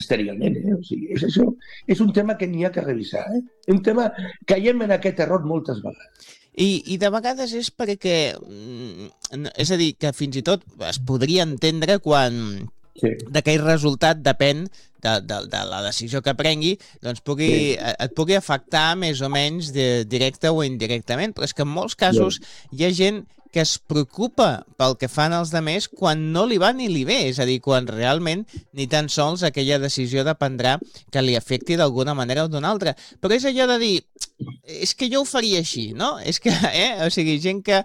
estèrilment, o sigui, això és un tema que n'hi ha que revisar, un tema que caiem en aquest error moltes vegades. I de vegades és perquè, és a dir, que fins i tot es podria entendre quan d'aquell resultat depèn de la decisió que prengui, doncs et pugui afectar més o menys directe o indirectament, però és que en molts casos hi ha gent que es preocupa pel que fan els altres quan no li va ni li ve, és a dir, quan realment ni tan sols aquella decisió dependrà que li afecti d'alguna manera o d'una altra. Però és allò de dir, és que jo ho faria així, no? És que, o sigui, gent que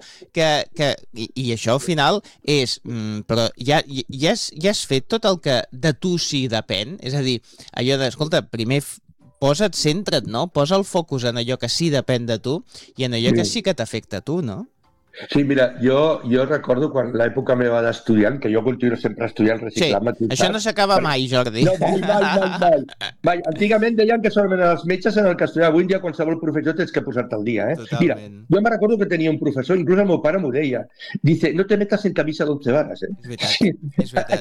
i això al final és, però ja has fet tot el que de tu sí depèn? És a dir, allò de, escolta, primer centra't, no? Posa el focus en allò que sí depèn de tu i en allò que sí que t'afecta a tu, no? Sí, mira, jo recordo quan l'època meva d'estudiant, que jo continuo sempre estudiant, reciclant... Sí, això no s'acaba mai, Jordi. No, mai. Antigament deien que solament els metges en el que estudiava. Avui en dia qualsevol professor tens que posar-te al dia, Mira, jo me recordo que tenia un professor, inclús el meu pare m'ho deia, dice, no te metas en camisa d'11 varas, És veritat, és veritat.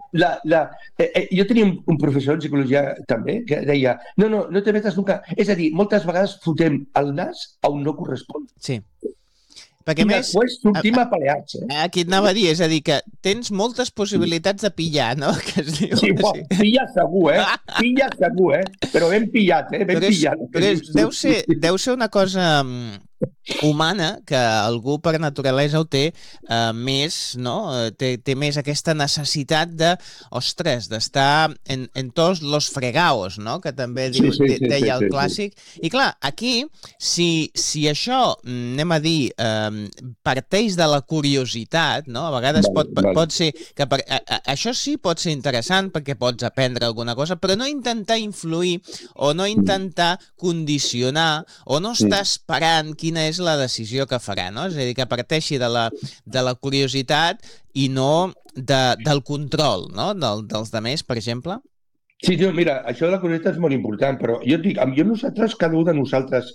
Jo tenia un professor en psicologia també, que deia, no te metas nunca... És a dir, moltes vegades fotem el nas on no correspon. Sí. Perquè i després sortim apaleats. Aquí et anava a dir, és a dir, que tens moltes possibilitats de pillar, no? Que es diu, sí, pilla segur, Pilla segur, Però ben pillat, ben pillat. Però deu ser una cosa humana que algú per naturalesa ho té més, no? Té més aquesta necessitat de, ostres, d'estar en tots los fregaos, no? Que també deia el clàssic. I clar, aquí, si això, anem a dir, parteix de la curiositat, no? A vegades pot ser que això sí pot ser interessant perquè pots aprendre alguna cosa, però no intentar influir o no intentar condicionar o no estar esperant quina és la decisió que farà, no? És a dir, que parteixi de la curiositat i no del control, no? Dels altres, per exemple. Sí, mira, això de la curiositat és molt important, però jo et dic, nosaltres, cada un de nosaltres,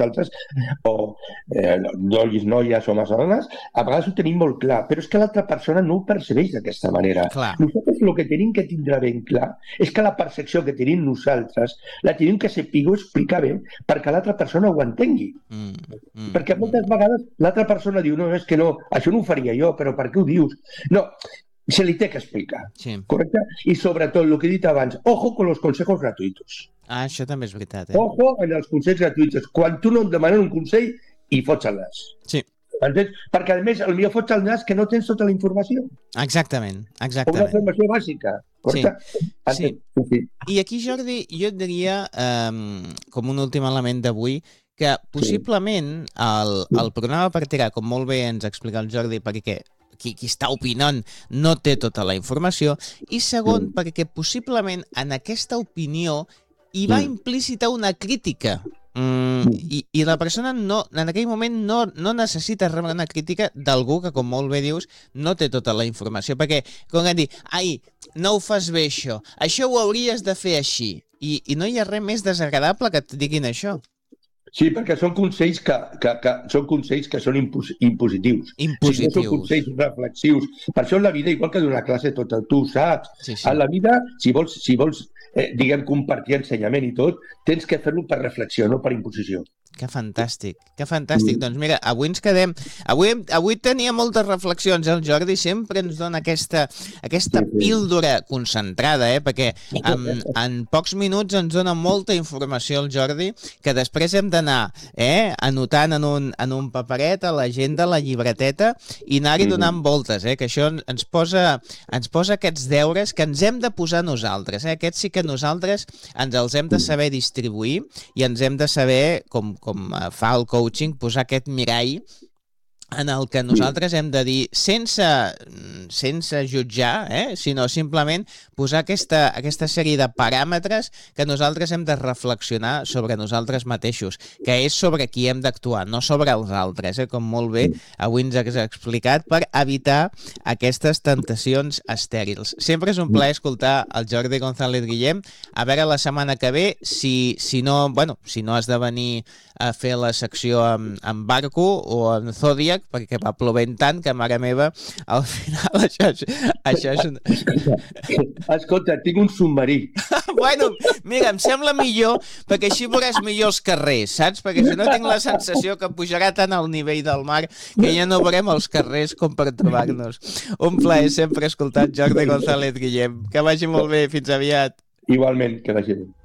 o nois, noies, homes o dones, a vegades ho tenim molt clar, però és que l'altra persona no ho percebeix d'aquesta manera. Clar. Nosaltres el que tenim que tindre ben clar és que la percepció que tenim nosaltres la tenim que saber explicar bé perquè l'altra persona ho entengui. Perquè moltes vegades l'altra persona diu, no, és que no, això no ho faria jo, però per què ho dius? No, se li té que explicar, correcte? I sobretot, el que he dit abans, ojo con los consejos gratuitos. Això també és veritat, Ojo en els consells gratuïts. Quan tu no et demanen un consell, i fots el nas. Sí. Entens? Perquè, a més, potser fots el nas que no tens tota la informació. Exactament. Una informació bàsica, correcte? Sí. I aquí, Jordi, jo et diria, com un últim element d'avui, que possiblement el programa partirà, com molt bé ens explica el Jordi, perquè qui està opinant no té tota la informació, i segon, perquè possiblement en aquesta opinió hi va implícita una crítica. I la persona en aquell moment no necessita rebre una crítica d'algú que, com molt bé dius, no té tota la informació, perquè, com hem dit, no ho fas bé això ho hauries de fer així, i no hi ha res més desagradable que et diguin això. Sí, perquè són consells que són impositius. No són consells reflexius. Per això en la vida, igual que d'una classe tota, tu ho saps. En la vida, si vols diguem, compartir ensenyament i tot, tens que fer-lo per reflexió, no per imposició. Que fantàstic, que fantàstic. Doncs mira, avui ens quedem... Avui tenia moltes reflexions, el Jordi sempre ens dona aquesta píldora concentrada, perquè en pocs minuts ens dona molta informació el Jordi, que després hem d'anar anotant en un paperet a l'agenda, a la llibreteta, i anar-hi donant voltes, que això ens posa aquests deures que ens hem de posar nosaltres. Aquests sí que nosaltres ens els hem de saber distribuir i ens hem de saber, com fa el coaching, posar aquest mirall en el que nosaltres hem de dir, sense jutjar, sinó simplement posar aquesta sèrie de paràmetres que nosaltres hem de reflexionar sobre nosaltres mateixos, que és sobre qui hem d'actuar, no sobre els altres, com molt bé avui ens has explicat, per evitar aquestes tentacions estèrils. Sempre és un plaer escoltar el Jordi González Guillem. A veure la setmana que ve, si no has de venir a fer la secció amb Barco o amb Zodiac, amoníac, perquè va plovent tant que, mare meva, al final això és... Escolta, tinc un submarí. Bueno, mira, em sembla millor, perquè així veuràs millor els carrers, saps? Perquè si no tinc la sensació que pujarà tant al nivell del mar que ja no veurem els carrers com per trobar-nos. Un plaer sempre escoltar Jordi González Guillem. Que vagi molt bé, fins aviat. Igualment, que vagi bé.